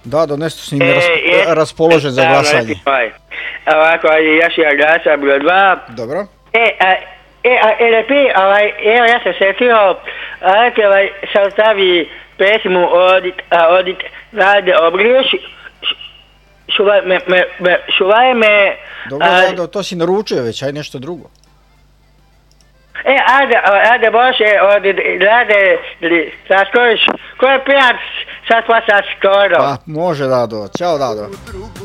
Da, nešto si raspoložen za glasanje. Ovako, ja glasam broj 2. Dobro. LP, evo ja sam setio, sam stavi pesmu od Vlade Obriš, šuvaj me... Dobro, Vlado, to si naručio već, aj nešto drugo. Ajde Bože, od Vlade Sašković, ko je pijac, sad pa sad skoro. Pa, može Dado, ćao Dado.